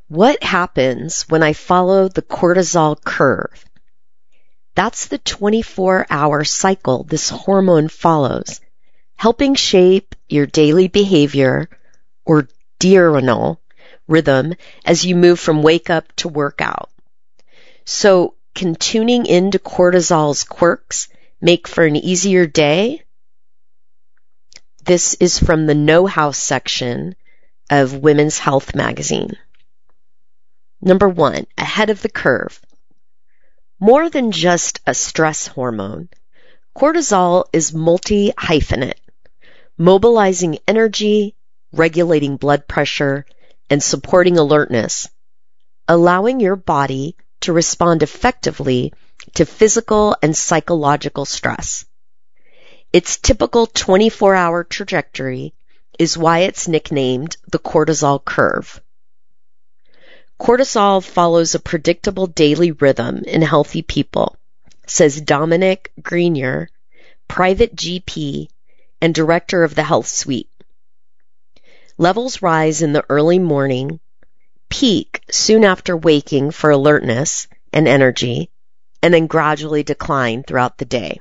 What happens when I follow the cortisol curve? That's the 24-hour cycle this hormone follows, helping shape your daily behavior or diurnal rhythm as you move from wake up to workout. So can tuning into cortisol's quirks make for an easier day? This is from the Know-How section of Women's Health magazine. Number 1, ahead of the curve. More than just a stress hormone, cortisol is multi-hyphenate, mobilizing energy, regulating blood pressure, and supporting alertness, allowing your body to respond effectively to physical and psychological stress. Its typical 24-hour trajectory is why it's nicknamed the cortisol curve. Cortisol follows a predictable daily rhythm in healthy people, says Dominic Grenier, private GP and director of the Health Suite. Levels rise in the early morning, peak soon after waking for alertness and energy, and then gradually decline throughout the day.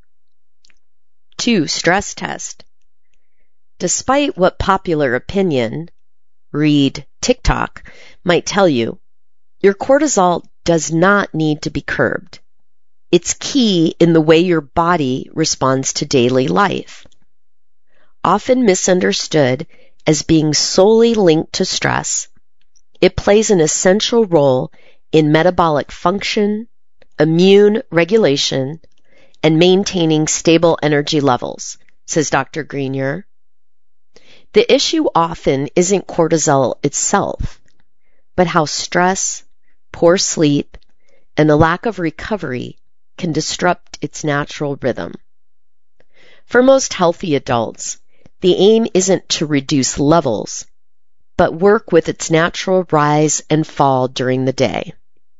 2. Stress test. Despite what popular opinion, read TikTok, might tell you, your cortisol does not need to be curbed. It's key in the way your body responds to daily life. Often misunderstood as being solely linked to stress, it plays an essential role in metabolic function, immune regulation, and maintaining stable energy levels, says Dr. Grenier. The issue often isn't cortisol itself, but how stress, poor sleep, and the lack of recovery can disrupt its natural rhythm. For most healthy adults, the aim isn't to reduce levels, but work with its natural rise and fall during the day.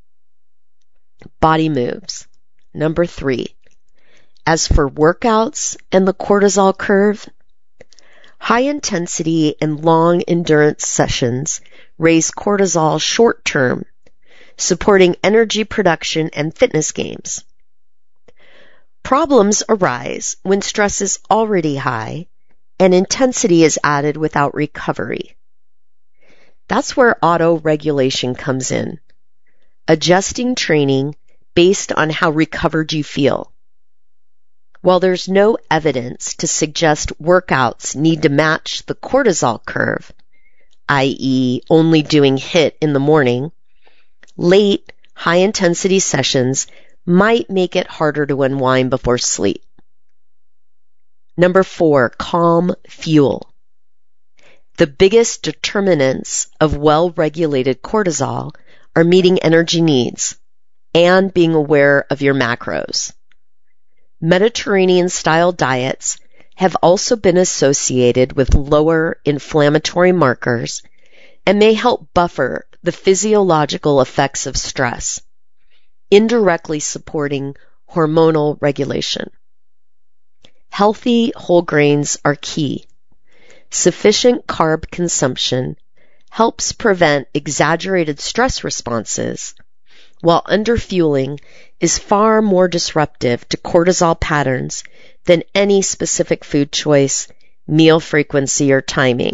Body moves. Number 3. As for workouts and the cortisol curve, high intensity and long endurance sessions raise cortisol short term, supporting energy production and fitness gains. Problems arise when stress is already high and intensity is added without recovery. That's where auto-regulation comes in, adjusting training based on how recovered you feel. While there's no evidence to suggest workouts need to match the cortisol curve, i.e. only doing HIIT in the morning, late, high-intensity sessions might make it harder to unwind before sleep. Number 4, calm fuel. The biggest determinants of well-regulated cortisol are meeting energy needs and being aware of your macros. Mediterranean-style diets have also been associated with lower inflammatory markers and may help buffer the physiological effects of stress, indirectly supporting hormonal regulation. Healthy whole grains are key. Sufficient carb consumption helps prevent exaggerated stress responses, while underfueling is far more disruptive to cortisol patterns than any specific food choice, meal frequency, or timing.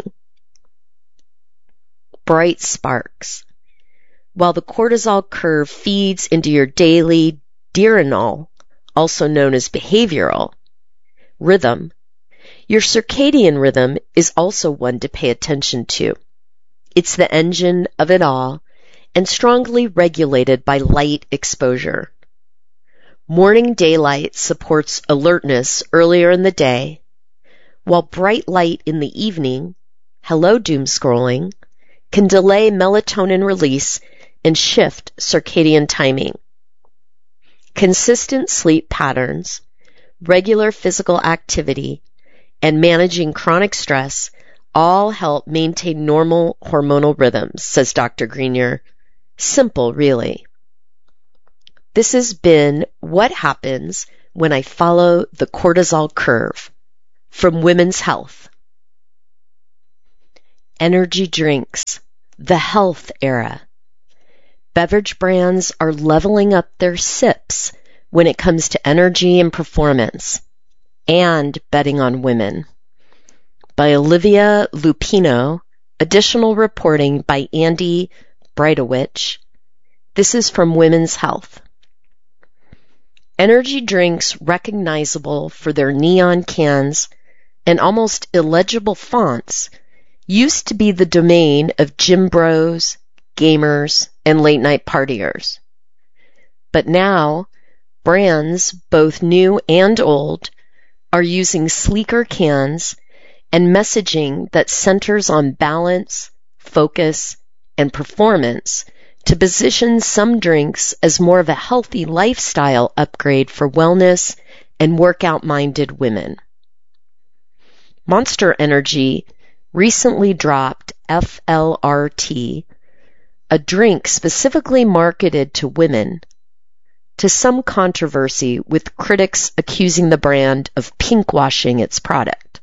Bright sparks. While the cortisol curve feeds into your daily diurnal, also known as behavioral, rhythm, your circadian rhythm is also one to pay attention to. It's the engine of it all and strongly regulated by light exposure. Morning daylight supports alertness earlier in the day, while bright light in the evening, hello doom scrolling, can delay melatonin release and shift circadian timing. Consistent sleep patterns, regular physical activity, and managing chronic stress all help maintain normal hormonal rhythms, says Dr. Grenier. Simple, really. This has been What Happens When I Follow the Cortisol Curve from Women's Health. Energy drinks. The health era. Beverage brands are leveling up their sips when it comes to energy and performance, and betting on women. By Olivia Lupino, additional reporting by Andy Breitowich. This is from Women's Health. Energy drinks recognizable for their neon cans and almost illegible fonts used to be the domain of gym bros, gamers, and late-night partiers. But now, brands, both new and old, are using sleeker cans and messaging that centers on balance, focus, and performance to position some drinks as more of a healthy lifestyle upgrade for wellness and workout-minded women. Monster Energy recently dropped FLRT, a drink specifically marketed to women, to some controversy with critics accusing the brand of pinkwashing its product.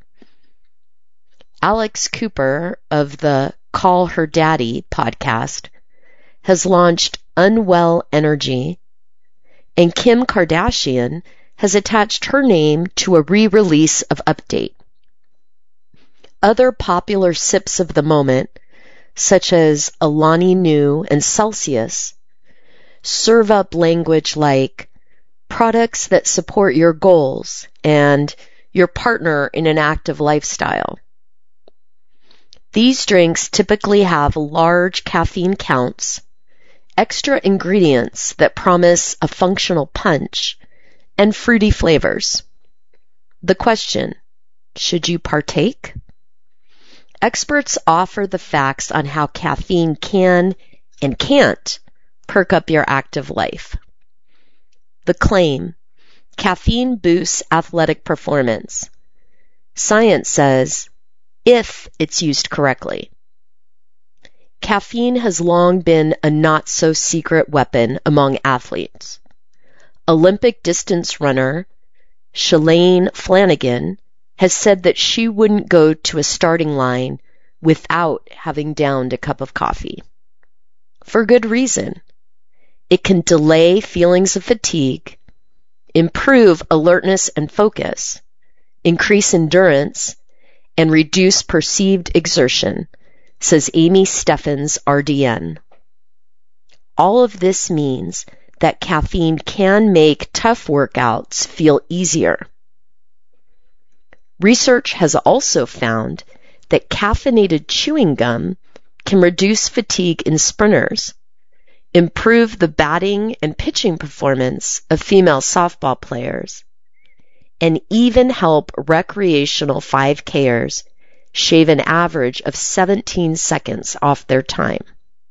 Alex Cooper of the Call Her Daddy podcast has launched Unwell Energy, and Kim Kardashian has attached her name to a re-release of Update. Other popular sips of the moment, such as Alani Nu and Celsius, serve up language like products that support your goals and your partner in an active lifestyle. These drinks typically have large caffeine counts, extra ingredients that promise a functional punch, and fruity flavors. The question, should you partake? Experts offer the facts on how caffeine can and can't perk up your active life. The claim, caffeine boosts athletic performance. Science says, if it's used correctly. Caffeine has long been a not-so-secret weapon among athletes. Olympic distance runner Shalane Flanagan has said that she wouldn't go to a starting line without having downed a cup of coffee. For good reason. It can delay feelings of fatigue, improve alertness and focus, increase endurance, and reduce perceived exertion, says Amy Steffens, RDN. All of this means that caffeine can make tough workouts feel easier. Research has also found that caffeinated chewing gum can reduce fatigue in sprinters, improve the batting and pitching performance of female softball players, and even help recreational 5Kers shave an average of 17 seconds off their time.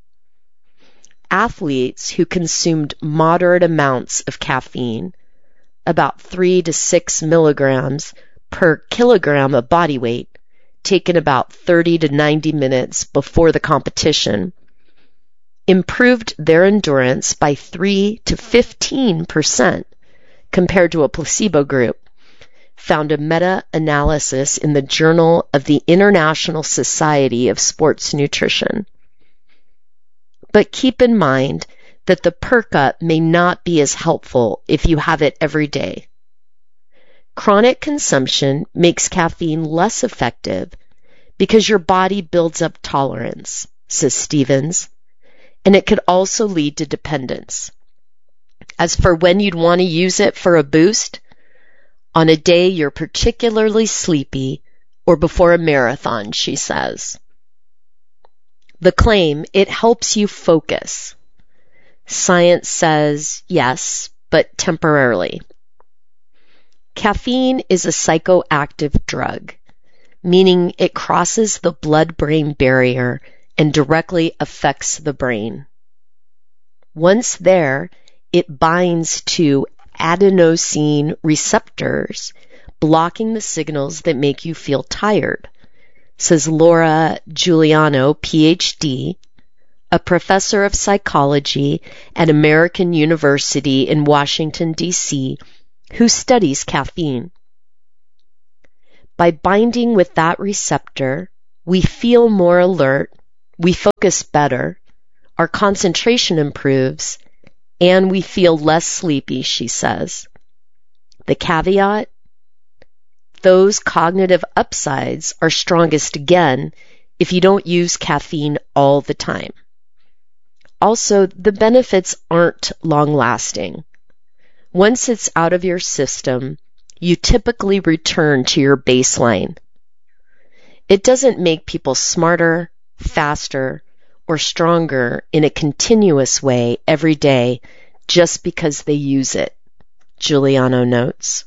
Athletes who consumed moderate amounts of caffeine, about 3 to 6 milligrams per kilogram of body weight, taken about 30 to 90 minutes before the competition, improved their endurance by 3 to 15% compared to a placebo group, found a meta-analysis in the Journal of the International Society of Sports Nutrition. But keep in mind that the perk-up may not be as helpful if you have it every day. Chronic consumption makes caffeine less effective because your body builds up tolerance, says Stevens, and it could also lead to dependence. As for when you'd want to use it for a boost, on a day you're particularly sleepy or before a marathon, she says. The claim, it helps you focus. Science says yes, but temporarily. Caffeine is a psychoactive drug, meaning it crosses the blood-brain barrier and directly affects the brain. Once there, it binds to adenosine receptors, blocking the signals that make you feel tired, says Laura Giuliano, PhD, a professor of psychology at American University in Washington, D.C., who studies caffeine. By binding with that receptor, we feel more alert, We focus better, our concentration improves, and we feel less sleepy, she says. The caveat? Those cognitive upsides are strongest again if you don't use caffeine all the time. Also, the benefits aren't long-lasting. Once it's out of your system, you typically return to your baseline. It doesn't make people smarter, faster, or stronger in a continuous way every day just because they use it, Giuliano notes.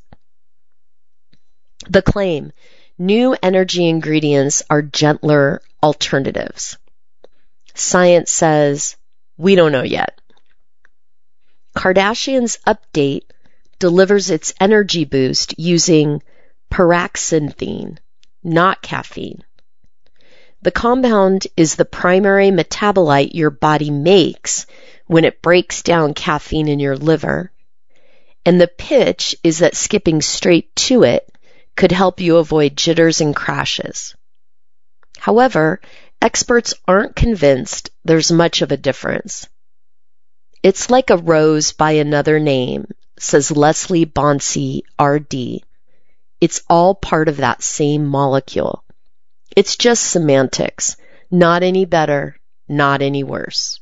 The claim, new energy ingredients are gentler alternatives. Science says, we don't know yet. Kardashian's Update delivers its energy boost using paraxanthine, not caffeine. The compound is the primary metabolite your body makes when it breaks down caffeine in your liver, and the pitch is that skipping straight to it could help you avoid jitters and crashes. However, experts aren't convinced there's much of a difference. It's like a rose by another name, says Leslie Bonci, RD. It's all part of that same molecule. It's just semantics, not any better, not any worse.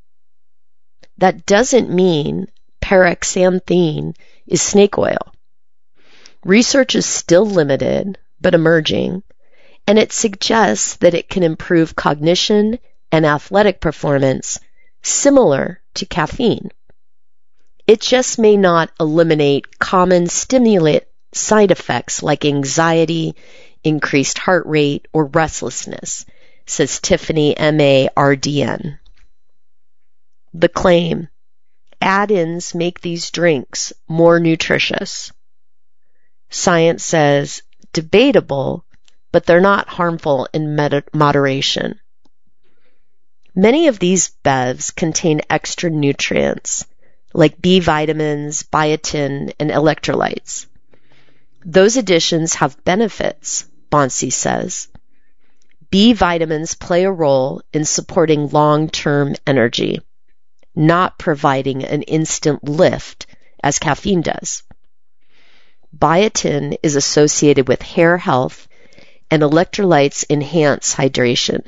That doesn't mean paraxanthine is snake oil. Research is still limited, but emerging, and it suggests that it can improve cognition and athletic performance similar to caffeine. It just may not eliminate common stimulant side effects like anxiety, increased heart rate, or restlessness, says Tiffany M.A. RDN. The claim, add-ins make these drinks more nutritious. Science says, debatable, but they're not harmful in moderation. Many of these bevs contain extra nutrients, like B vitamins, biotin, and electrolytes. Those additions have benefits, Bonci says. B vitamins play a role in supporting long-term energy, not providing an instant lift as caffeine does. Biotin is associated with hair health, and electrolytes enhance hydration.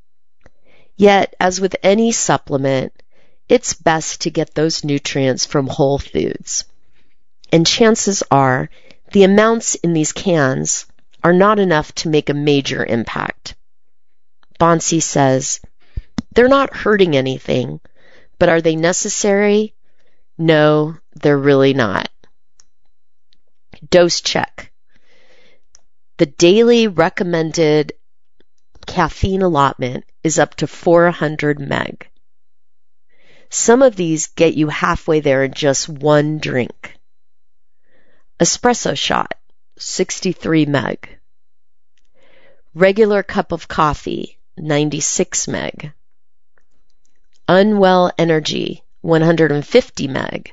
Yet, as with any supplement, it's best to get those nutrients from whole foods. And chances are, the amounts in these cans are not enough to make a major impact. Bonci says, they're not hurting anything, but are they necessary? No, they're really not. Dose check. The daily recommended caffeine allotment is up to 400 meg. Some of these get you halfway there in just one drink. Espresso shot, 63 meg. Regular cup of coffee, 96 meg. Unwell Energy, 150 meg.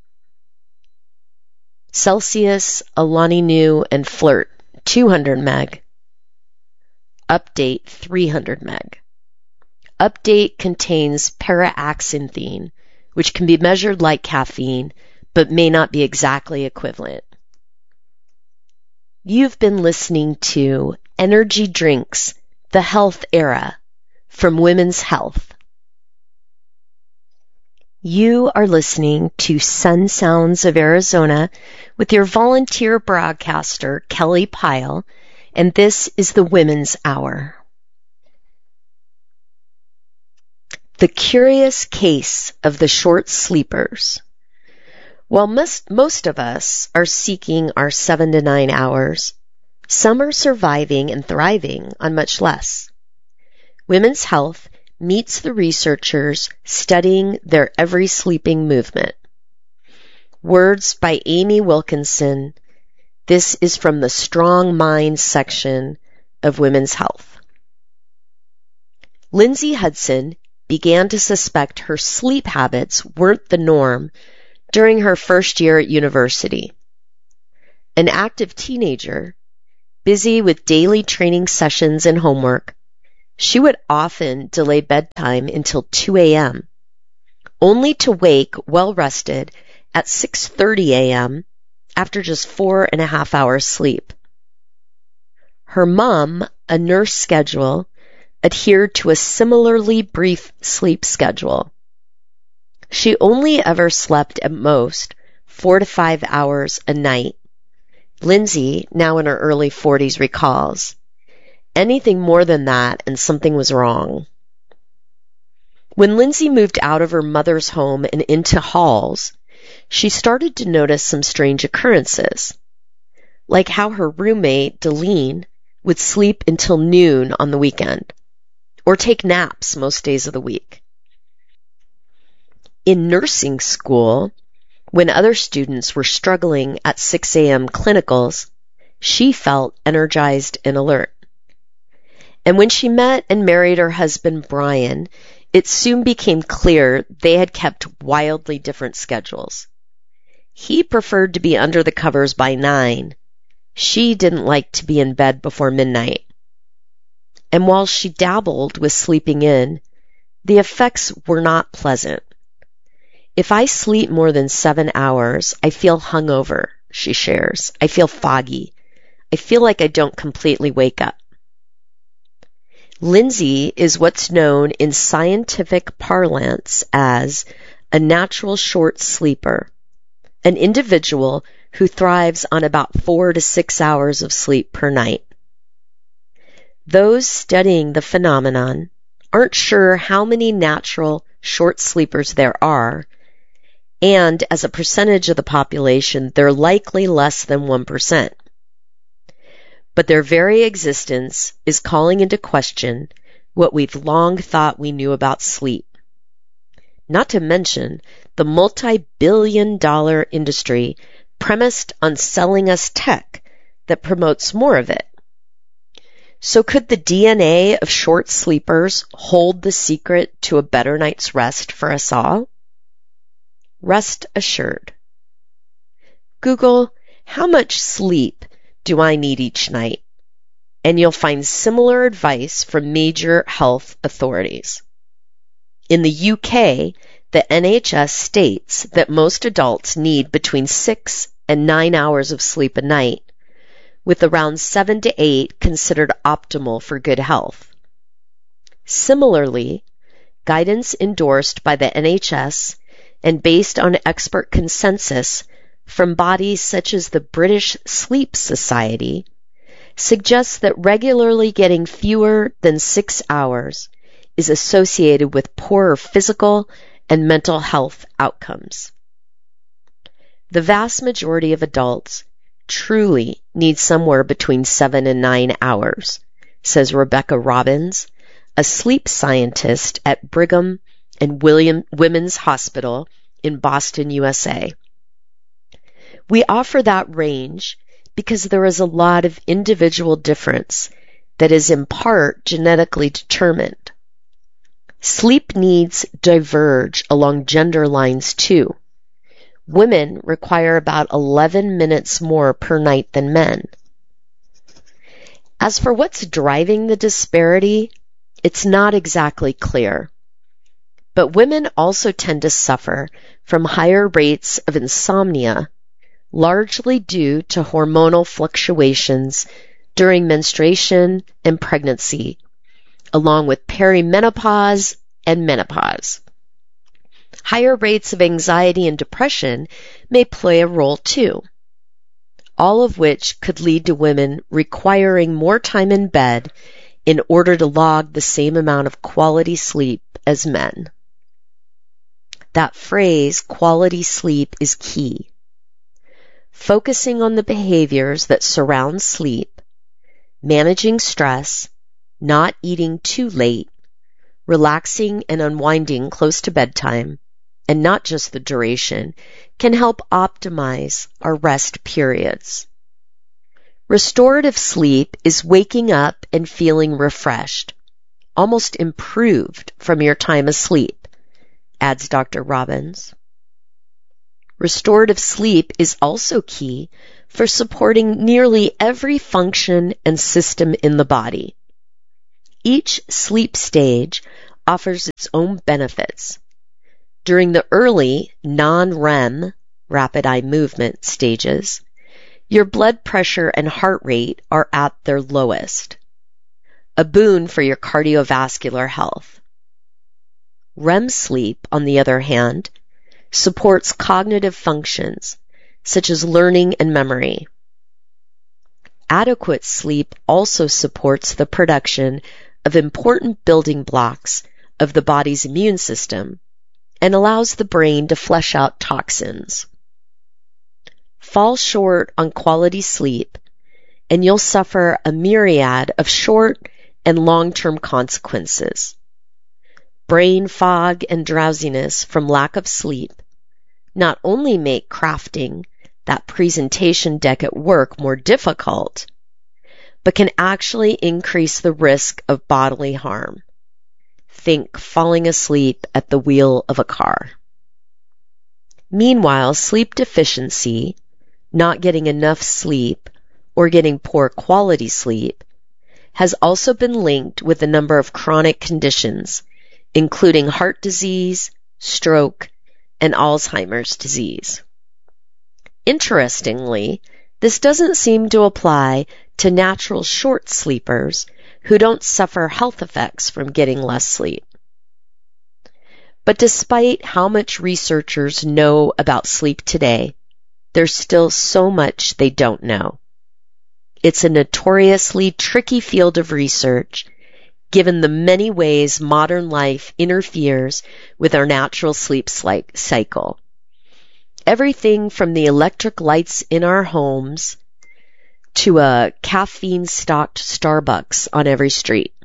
Celsius, Alani Nu, and Flirt, 200 meg. Update, 300 meg. Update contains paraxanthine, which can be measured like caffeine, but may not be exactly equivalent. You've been listening to Energy Drinks, the Health Era, from Women's Health. You are listening to Sun Sounds of Arizona with your volunteer broadcaster, Kelly Pyle, and this is the Women's Hour. The curious case of the short sleepers. While most of us are seeking our 7 to 9 hours, some are surviving and thriving on much less. Women's Health meets the researchers studying their every sleeping movement. Words by Amy Wilkinson. This is from the Strong Minds section of Women's Health. Lindsay Hudson began to suspect her sleep habits weren't the norm during her first year at university. An active teenager, busy with daily training sessions and homework, She would often delay bedtime until 2 a.m., only to wake well-rested at 6:30 a.m. after just 4.5 hours sleep. Her mom, a nurse schedule, adhered to a similarly brief sleep schedule. She only ever slept at most 4 to 5 hours a night. Lindsay, now in her early 40s, recalls, anything more than that and something was wrong. When Lindsay moved out of her mother's home and into Hall's, she started to notice some strange occurrences, like how her roommate, Deline, would sleep until noon on the weekend, or take naps most days of the week. In nursing school, when other students were struggling at 6 a.m. clinicals, she felt energized and alert. And when she met and married her husband, Brian, it soon became clear they had kept wildly different schedules. He preferred to be under the covers by 9. She didn't like to be in bed before midnight. And while she dabbled with sleeping in, the effects were not pleasant. If I sleep more than 7 hours, I feel hungover, she shares. I feel foggy. I feel like I don't completely wake up. Lindsay is what's known in scientific parlance as a natural short sleeper, an individual who thrives on about 4 to 6 hours of sleep per night. Those studying the phenomenon aren't sure how many natural short sleepers there are, and as a percentage of the population, they're likely less than 1%. But their very existence is calling into question what we've long thought we knew about sleep. Not to mention the multi-billion-dollar industry premised on selling us tech that promotes more of it. So could the DNA of short sleepers hold the secret to a better night's rest for us all? Rest assured. Google, how much sleep do I need each night? And you'll find similar advice from major health authorities. In the UK, the NHS states that most adults need between 6 and 9 hours of sleep a night, with around 7 to 8 considered optimal for good health. Similarly, guidance endorsed by the NHS and based on expert consensus from bodies such as the British Sleep Society suggests that regularly getting fewer than 6 hours is associated with poorer physical and mental health outcomes. The vast majority of adults truly need somewhere between 7 and 9 hours, says Rebecca Robbins, a sleep scientist at Brigham and Women's Hospital in Boston, USA. We offer that range because there is a lot of individual difference that is in part genetically determined. Sleep needs diverge along gender lines too. Women require about 11 minutes more per night than men. As for what's driving the disparity, it's not exactly clear. But women also tend to suffer from higher rates of insomnia, largely due to hormonal fluctuations during menstruation and pregnancy, along with perimenopause and menopause. Higher rates of anxiety and depression may play a role too, all of which could lead to women requiring more time in bed in order to log the same amount of quality sleep as men. That phrase, quality sleep, is key. Focusing on the behaviors that surround sleep, managing stress, not eating too late, relaxing and unwinding close to bedtime, and not just the duration, can help optimize our rest periods. Restorative sleep is waking up and feeling refreshed, almost improved from your time asleep, adds Dr. Robbins. Restorative sleep is also key for supporting nearly every function and system in the body. Each sleep stage offers its own benefits. During the early non-REM, rapid eye movement stages, your blood pressure and heart rate are at their lowest, a boon for your cardiovascular health. REM sleep, on the other hand, supports cognitive functions such as learning and memory. Adequate sleep also supports the production of important building blocks of the body's immune system and allows the brain to flush out toxins. Fall short on quality sleep, and you'll suffer a myriad of short and long-term consequences. Brain fog and drowsiness from lack of sleep not only make crafting that presentation deck at work more difficult, but can actually increase the risk of bodily harm. Think falling asleep at the wheel of a car. Meanwhile, sleep deficiency, not getting enough sleep, or getting poor quality sleep, has also been linked with a number of chronic conditions, including heart disease, stroke, and Alzheimer's disease. Interestingly, this doesn't seem to apply to natural short sleepers who don't suffer health effects from getting less sleep. But despite how much researchers know about sleep today, there's still so much they don't know. It's a notoriously tricky field of research, given the many ways modern life interferes with our natural sleep cycle. Everything from the electric lights in our homes to a caffeine-stocked Starbucks on every street.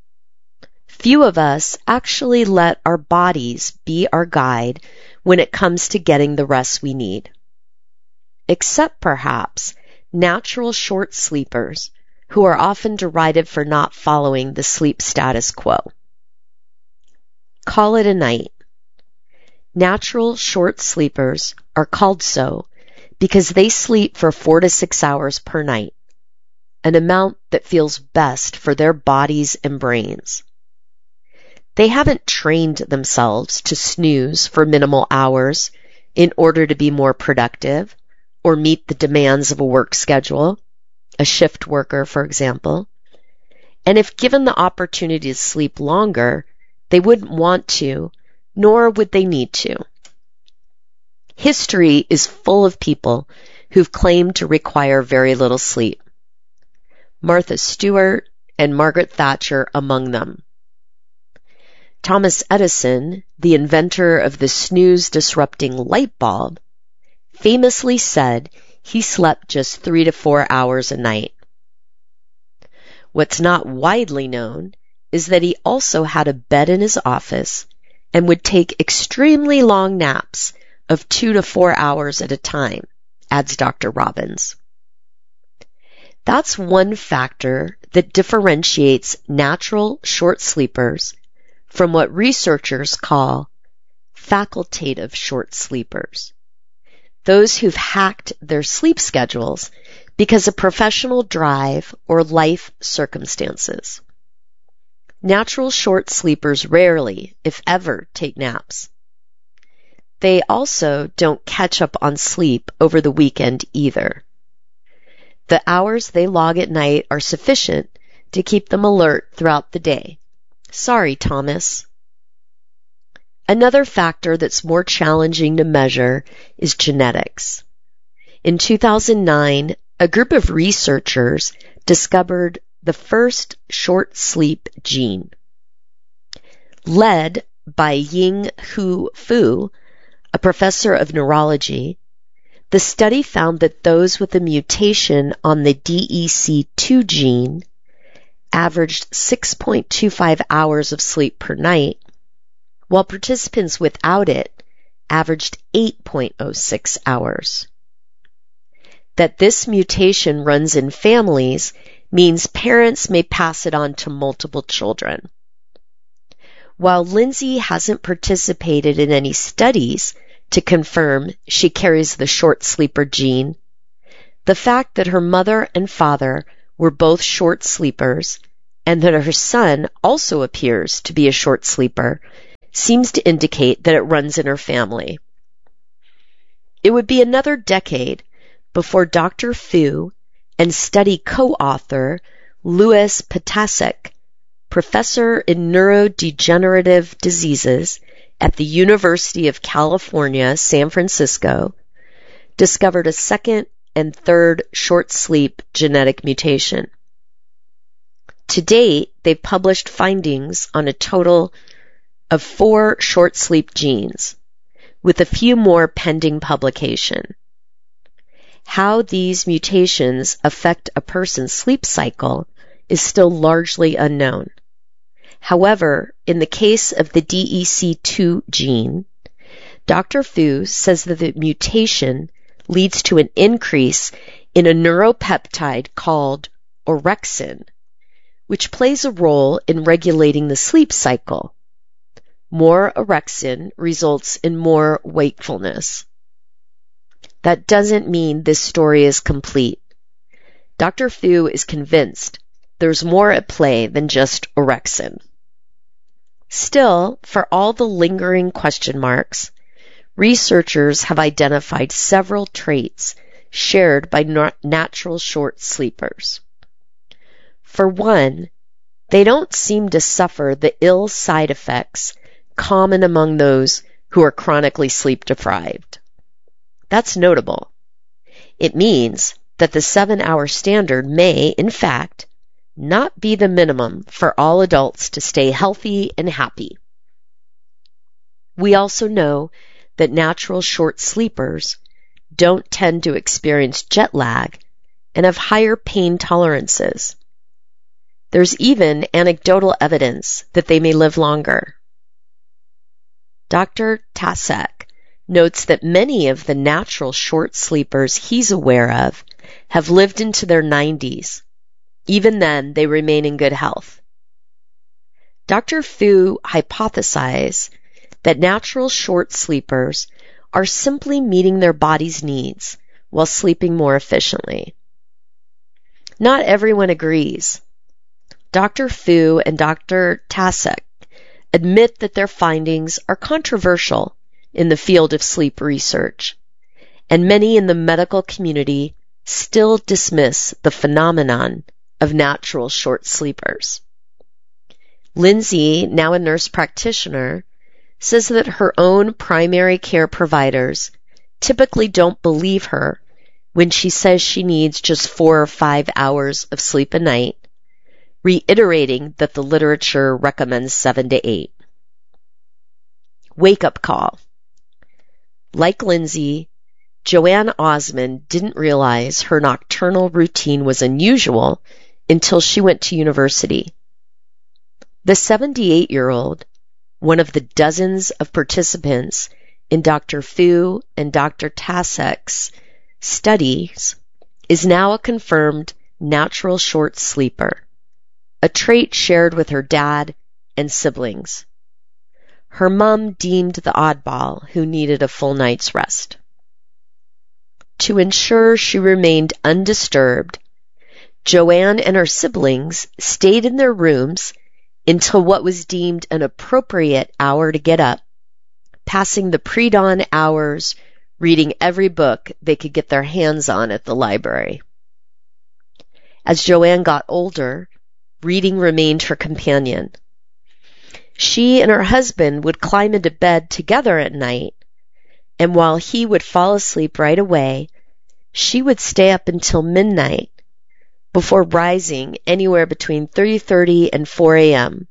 Few of us actually let our bodies be our guide when it comes to getting the rest we need. Except perhaps natural short sleepers who are often derided for not following the sleep status quo. Call it a night. Natural short sleepers are called so because they sleep for 4 to 6 hours per night, an amount that feels best for their bodies and brains. They haven't trained themselves to snooze for minimal hours in order to be more productive or meet the demands of a work schedule, a shift worker, for example. And if given the opportunity to sleep longer, they wouldn't want to, nor would they need to. History is full of people who've claimed to require very little sleep. Martha Stewart and Margaret Thatcher among them. Thomas Edison, the inventor of the snooze-disrupting light bulb, famously said he slept just 3 to 4 hours a night. What's not widely known is that he also had a bed in his office and would take extremely long naps of 2 to 4 hours at a time, adds Dr. Robbins. That's one factor that differentiates natural short sleepers from what researchers call facultative short sleepers, those who've hacked their sleep schedules because of professional drive or life circumstances. Natural short sleepers rarely, if ever, take naps. They also don't catch up on sleep over the weekend either. The hours they log at night are sufficient to keep them alert throughout the day. Sorry, Thomas. Another factor that's more challenging to measure is genetics. In 2009, a group of researchers discovered the first short sleep gene. Led by Ying-Hu Fu, a professor of neurology, the study found that those with a mutation on the DEC2 gene averaged 6.25 hours of sleep per night, while participants without it averaged 8.06 hours. That this mutation runs in families means parents may pass it on to multiple children. While Lindsay hasn't participated in any studies to confirm she carries the short sleeper gene, the fact that her mother and father were both short sleepers and that her son also appears to be a short sleeper seems to indicate that it runs in her family. It would be another decade before Dr. Fu and study co-author Louis Ptacek, professor in neurodegenerative diseases at the University of California, San Francisco, discovered a second and third short sleep genetic mutation. To date, they've published findings on a total of 4 short sleep genes, with a few more pending publication. How these mutations affect a person's sleep cycle is still largely unknown. However, in the case of the DEC2 gene, Dr. Fu says that the mutation leads to an increase in a neuropeptide called orexin, which plays a role in regulating the sleep cycle. More orexin results in more wakefulness. That doesn't mean this story is complete. Dr. Fu is convinced there's more at play than just orexin. Still, for all the lingering question marks, researchers have identified several traits shared by natural short sleepers. For one, they don't seem to suffer the ill side effects common among those who are chronically sleep deprived. That's notable. It means that the 7-hour standard may, in fact, not be the minimum for all adults to stay healthy and happy. We also know that natural short sleepers don't tend to experience jet lag and have higher pain tolerances. There's even anecdotal evidence that they may live longer. Dr. Ptacek notes that many of the natural short sleepers he's aware of have lived into their 90s. Even then, they remain in good health. Dr. Fu hypothesized that natural short sleepers are simply meeting their body's needs while sleeping more efficiently. Not everyone agrees. Dr. Fu and Dr. Ptacek admit that their findings are controversial in the field of sleep research, and many in the medical community still dismiss the phenomenon of natural short sleepers. Lindsay, now a nurse practitioner, says that her own primary care providers typically don't believe her when she says she needs just 4 or 5 hours of sleep a night, reiterating that the literature recommends 7 to 8. Wake-up call. Like Lindsay, Joanne Osmond didn't realize her nocturnal routine was unusual until she went to university. The 78-year-old, one of the dozens of participants in Dr. Fu and Dr. Ptacek's studies, is now a confirmed natural short sleeper, a trait shared with her dad and siblings. Her mom deemed the oddball who needed a full night's rest. To ensure she remained undisturbed, Joanne and her siblings stayed in their rooms until what was deemed an appropriate hour to get up, passing the pre-dawn hours reading every book they could get their hands on at the library. As Joanne got older, reading remained her companion. She and her husband would climb into bed together at night, and while he would fall asleep right away, she would stay up until midnight before rising anywhere between 3:30 and 4 a.m.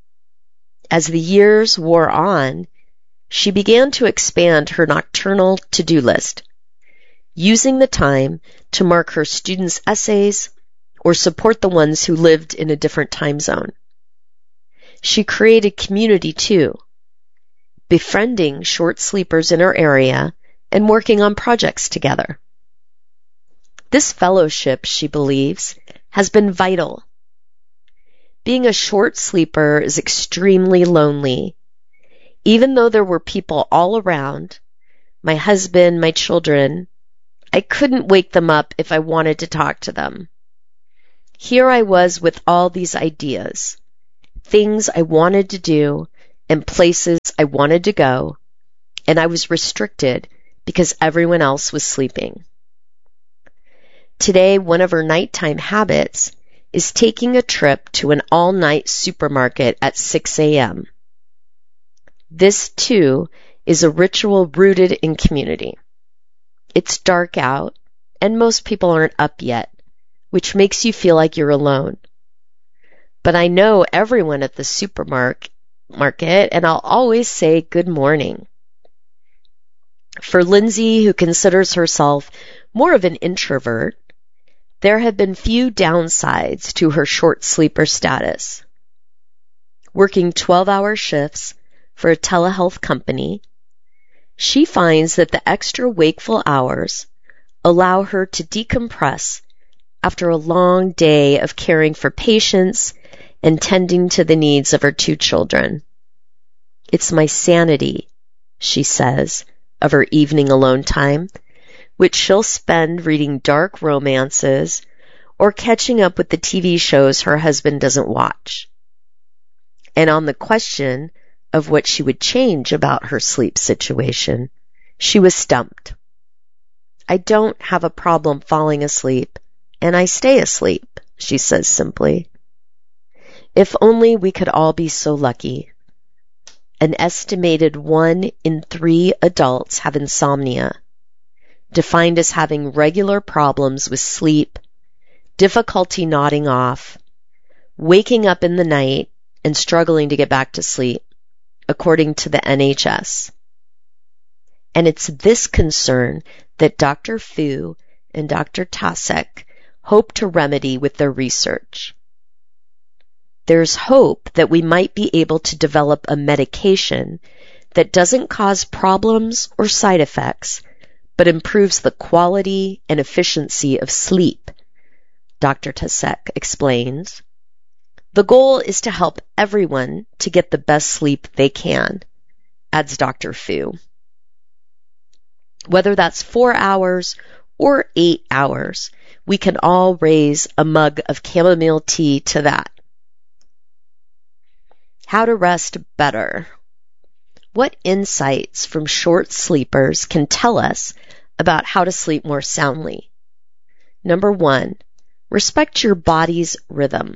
As the years wore on, she began to expand her nocturnal to-do list, using the time to mark her students' essays or support the ones who lived in a different time zone. She created community too, befriending short sleepers in her area and working on projects together. This fellowship, she believes, has been vital. Being a short sleeper is extremely lonely. Even though there were people all around, my husband, my children, I couldn't wake them up if I wanted to talk to them. Here I was with all these ideas, things I wanted to do and places I wanted to go, and I was restricted because everyone else was sleeping. Today, one of her nighttime habits is taking a trip to an all-night supermarket at 6 a.m. This, too, is a ritual rooted in community. It's dark out, and most people aren't up yet, which makes you feel like you're alone. But I know everyone at the supermarket, and I'll always say good morning. For Lindsay, who considers herself more of an introvert, there have been few downsides to her short sleeper status. Working 12-hour shifts for a telehealth company, she finds that the extra wakeful hours allow her to decompress after a long day of caring for patients and tending to the needs of her 2 children. It's my sanity, she says, of her evening alone time, which she'll spend reading dark romances or catching up with the TV shows her husband doesn't watch. And on the question of what she would change about her sleep situation, she was stumped. I don't have a problem falling asleep, and I stay asleep, she says simply. If only we could all be so lucky. An estimated 1 in 3 adults have insomnia, defined as having regular problems with sleep, difficulty nodding off, waking up in the night, and struggling to get back to sleep, according to the NHS. And it's this concern that Dr. Fu and Dr. Tasek hope to remedy with their research. There's hope that we might be able to develop a medication that doesn't cause problems or side effects, but improves the quality and efficiency of sleep, Dr. Tasek explains. The goal is to help everyone to get the best sleep they can, adds Dr. Fu. Whether that's 4 hours or 8 hours, we can all raise a mug of chamomile tea to that. How to rest better. What insights from short sleepers can tell us about how to sleep more soundly? Number 1, respect your body's rhythm.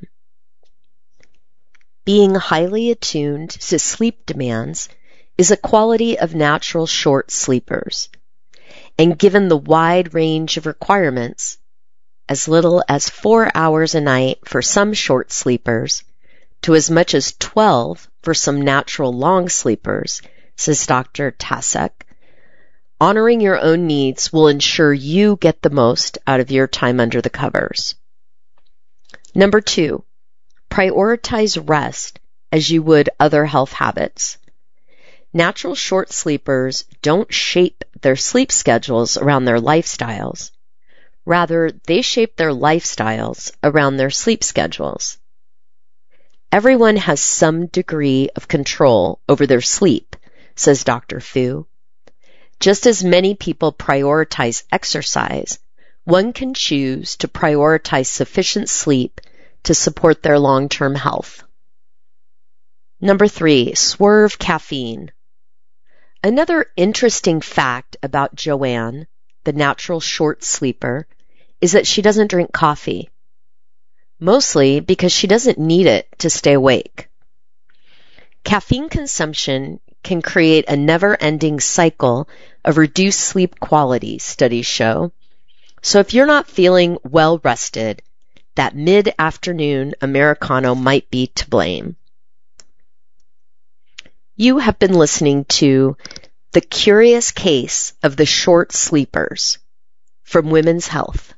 Being highly attuned to sleep demands is a quality of natural short sleepers. And given the wide range of requirements, as little as 4 hours a night for some short sleepers, to as much as 12 for some natural long sleepers, says Dr. Tasek, honoring your own needs will ensure you get the most out of your time under the covers. Number 2, prioritize rest as you would other health habits. Natural short sleepers don't shape their sleep schedules around their lifestyles. Rather, they shape their lifestyles around their sleep schedules. Everyone has some degree of control over their sleep, says Dr. Fu. Just as many people prioritize exercise, one can choose to prioritize sufficient sleep to support their long-term health. Number 3, swerve caffeine. Another interesting fact about Joanne, the natural short sleeper, is that she doesn't drink coffee. Mostly because she doesn't need it to stay awake. Caffeine consumption can create a never-ending cycle of reduced sleep quality, studies show. So if you're not feeling well rested, that mid-afternoon Americano might be to blame. You have been listening to The Curious Case of the Short Sleepers from Women's Health.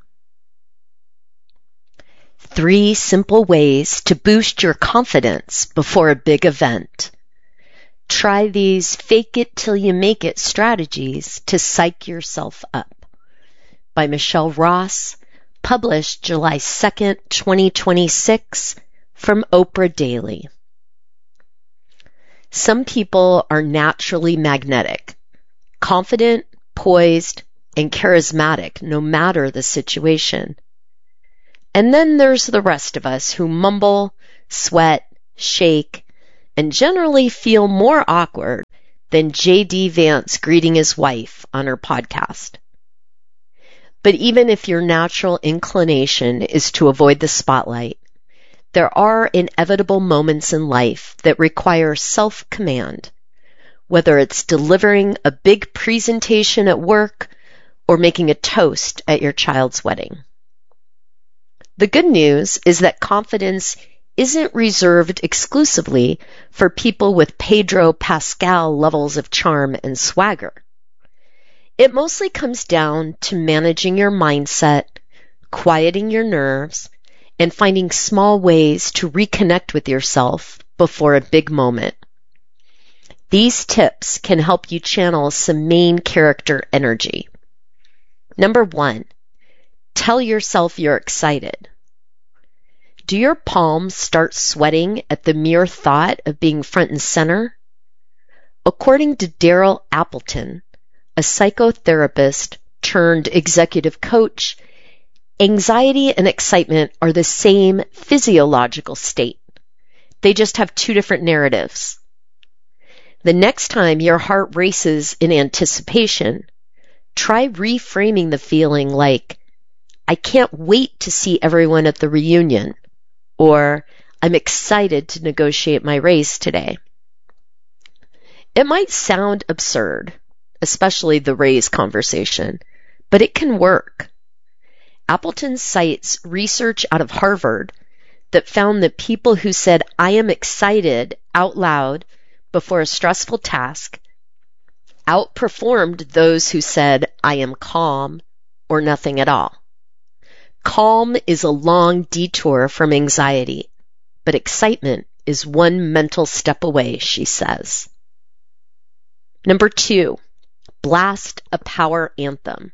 3 simple ways to boost your confidence before a big event. Try these fake it till you make it strategies to psych yourself up. By Michelle Ross, published July 2nd, 2026, from Oprah Daily. Some people are naturally magnetic, confident, poised, and charismatic no matter the situation. And then there's the rest of us who mumble, sweat, shake, and generally feel more awkward than J.D. Vance greeting his wife on her podcast. But even if your natural inclination is to avoid the spotlight, there are inevitable moments in life that require self-command, whether it's delivering a big presentation at work or making a toast at your child's wedding. The good news is that confidence isn't reserved exclusively for people with Pedro Pascal levels of charm and swagger. It mostly comes down to managing your mindset, quieting your nerves, and finding small ways to reconnect with yourself before a big moment. These tips can help you channel some main character energy. Number 1, tell yourself you're excited. Do your palms start sweating at the mere thought of being front and center? According to Daryl Appleton, a psychotherapist turned executive coach, anxiety and excitement are the same physiological state. They just have two different narratives. The next time your heart races in anticipation, try reframing the feeling like, I can't wait to see everyone at the reunion, or I'm excited to negotiate my raise today. It might sound absurd, especially the raise conversation, but it can work. Appleton cites research out of Harvard that found that people who said, I am excited out loud before a stressful task outperformed those who said, I am calm or nothing at all. Calm is a long detour from anxiety, but excitement is one mental step away, she says. Number 2, blast a power anthem.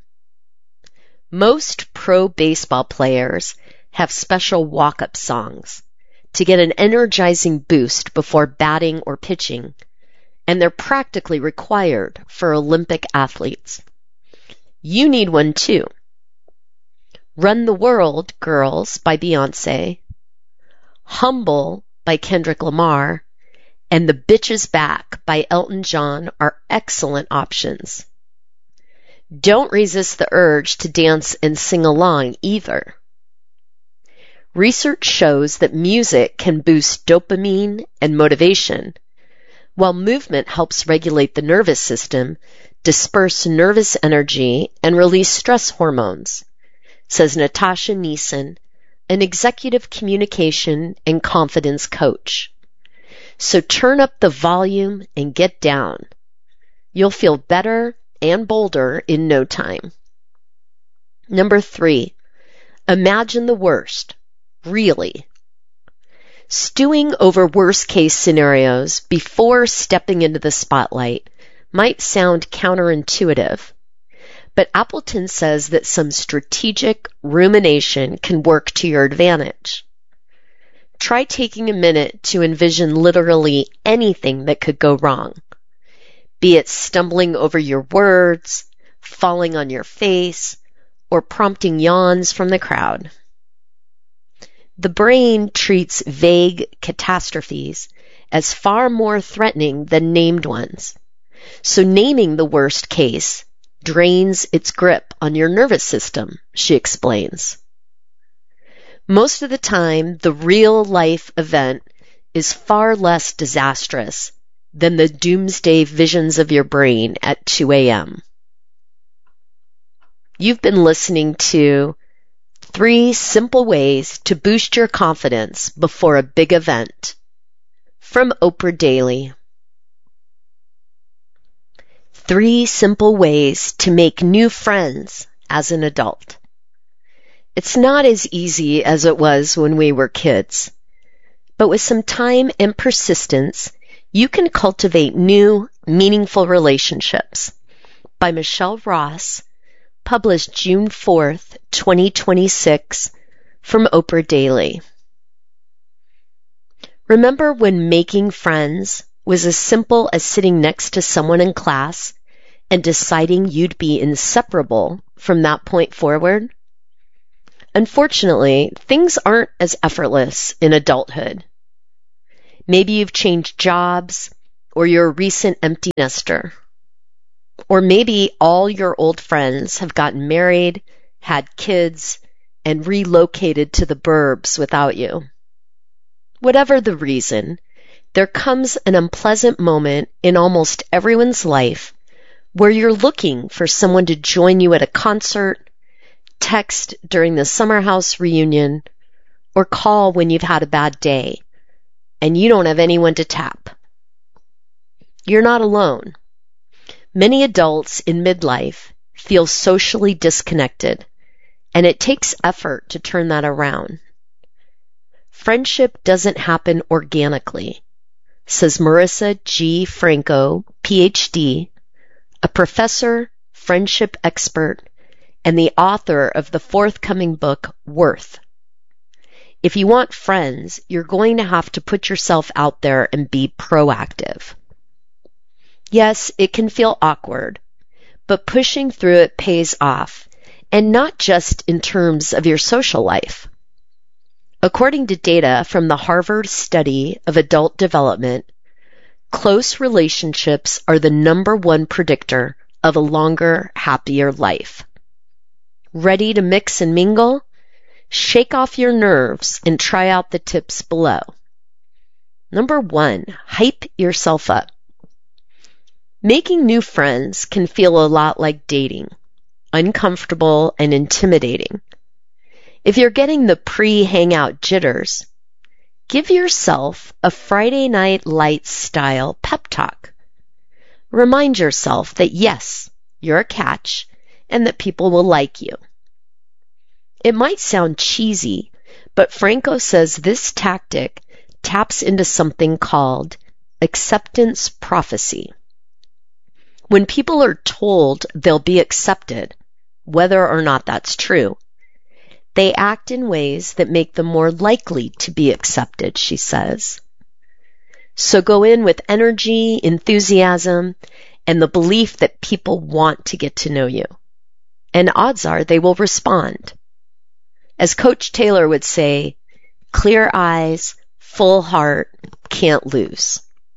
Most pro baseball players have special walk-up songs to get an energizing boost before batting or pitching, and they're practically required for Olympic athletes. You need one too. Run the World, Girls by Beyoncé, Humble by Kendrick Lamar, and The Bitch Is Back by Elton John are excellent options. Don't resist the urge to dance and sing along either. Research shows that music can boost dopamine and motivation, while movement helps regulate the nervous system, disperse nervous energy, and release stress hormones, says Natasha Neeson, an executive communication and confidence coach. So turn up the volume and get down. You'll feel better and bolder in no time. Number 3, imagine the worst. Really. Stewing over worst-case scenarios before stepping into the spotlight might sound counterintuitive, but Appleton says that some strategic rumination can work to your advantage. Try taking a minute to envision literally anything that could go wrong, be it stumbling over your words, falling on your face, or prompting yawns from the crowd. The brain treats vague catastrophes as far more threatening than named ones. So naming the worst case drains its grip on your nervous system, she explains. Most of the time, the real-life event is far less disastrous than the doomsday visions of your brain at 2 a.m. You've been listening to 3 simple ways to boost your confidence before a big event from Oprah Daily. 3 simple ways to make new friends as an adult. It's not as easy as it was when we were kids, but with some time and persistence, you can cultivate new, meaningful relationships. By Michelle Ross, published June 4th, 2026, from Oprah Daily. Remember when making friends was as simple as sitting next to someone in class and deciding you'd be inseparable from that point forward? Unfortunately, things aren't as effortless in adulthood. Maybe you've changed jobs, or you're a recent empty nester. Or maybe all your old friends have gotten married, had kids, and relocated to the burbs without you. Whatever the reason, there comes an unpleasant moment in almost everyone's life where you're looking for someone to join you at a concert, text during the summer house reunion, or call when you've had a bad day and you don't have anyone to tap. You're not alone. Many adults in midlife feel socially disconnected, and it takes effort to turn that around. Friendship doesn't happen organically, says Marissa G. Franco, PhD, a professor, friendship expert, and the author of the forthcoming book, Worth. If you want friends, you're going to have to put yourself out there and be proactive. Yes, it can feel awkward, but pushing through it pays off, and not just in terms of your social life. According to data from the Harvard Study of Adult Development, close relationships are the #1 predictor of a longer, happier life. Ready to mix and mingle? Shake off your nerves and try out the tips below. 1, hype yourself up. Making new friends can feel a lot like dating, uncomfortable and intimidating. If you're getting the pre-hangout jitters, give yourself a Friday Night Lights style pep talk. Remind yourself that yes, you're a catch and that people will like you. It might sound cheesy, but Franco says this tactic taps into something called acceptance prophecy. When people are told they'll be accepted, whether or not that's true, they act in ways that make them more likely to be accepted, she says. So go in with energy, enthusiasm, and the belief that people want to get to know you. And odds are they will respond. As Coach Taylor would say, clear eyes, full heart, can't lose.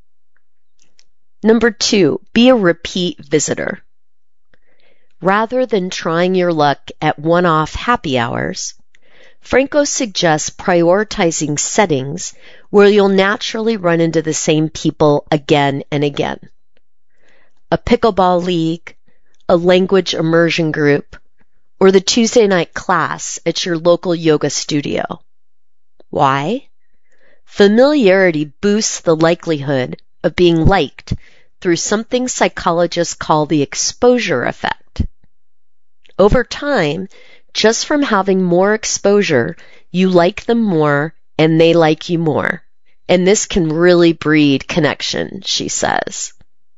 2, be a repeat visitor. Rather than trying your luck at one-off happy hours, Franco suggests prioritizing settings where you'll naturally run into the same people again and again. A pickleball league, a language immersion group, or the Tuesday night class at your local yoga studio. Why? Familiarity boosts the likelihood of being liked through something psychologists call the exposure effect. Over time, just from having more exposure, you like them more and they like you more. And this can really breed connection, she says.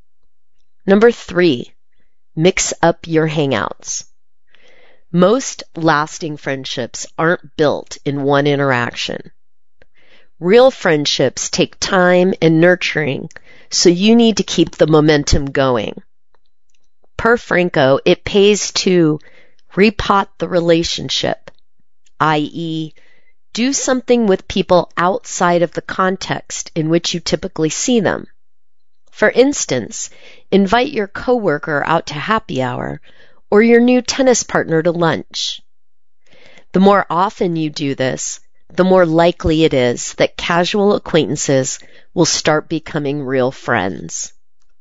3, mix up your hangouts. Most lasting friendships aren't built in one interaction. Real friendships take time and nurturing, so you need to keep the momentum going. Per Franco, it pays to repot the relationship, i.e., do something with people outside of the context in which you typically see them. For instance, invite your coworker out to happy hour or your new tennis partner to lunch. The more often you do this, the more likely it is that casual acquaintances will start becoming real friends.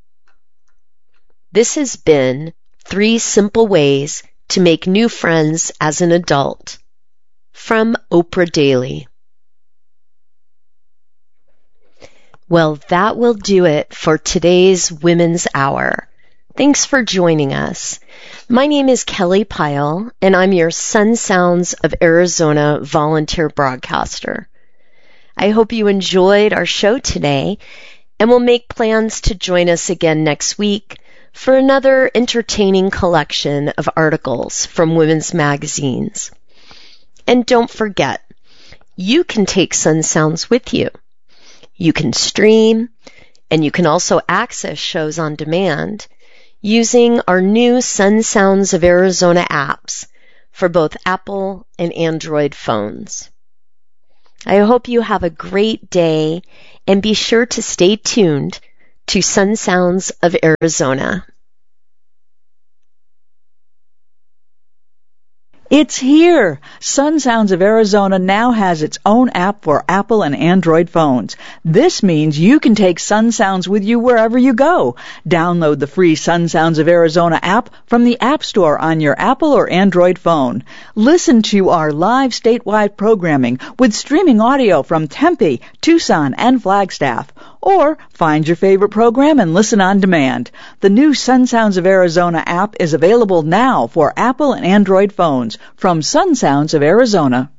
This has been 3 simple ways to make new friends as an adult from Oprah Daily. Well, that will do it for today's Women's Hour. Thanks for joining us. My name is Kelly Pyle, and I'm your Sun Sounds of Arizona volunteer broadcaster. I hope you enjoyed our show today, and will make plans to join us again next week for another entertaining collection of articles from women's magazines. And don't forget, you can take Sun Sounds with you. You can stream, and you can also access shows on demand using our new Sun Sounds of Arizona apps for both Apple and Android phones. I hope you have a great day, and be sure to stay tuned to Sun Sounds of Arizona. It's here! Sun Sounds of Arizona now has its own app for Apple and Android phones. This means you can take Sun Sounds with you wherever you go. Download the free Sun Sounds of Arizona app from the App Store on your Apple or Android phone. Listen to our live statewide programming with streaming audio from Tempe, Tucson, and Flagstaff. Or find your favorite program and listen on demand. The new Sun Sounds of Arizona app is available now for Apple and Android phones from Sun Sounds of Arizona.